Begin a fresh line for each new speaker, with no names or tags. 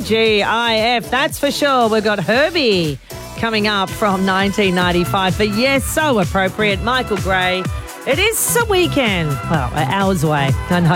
TGIF, that's for sure. We've got Herbie coming up from 1995. But yes, so appropriate. Michael Gray. It is a weekend. Well, hours away. I know.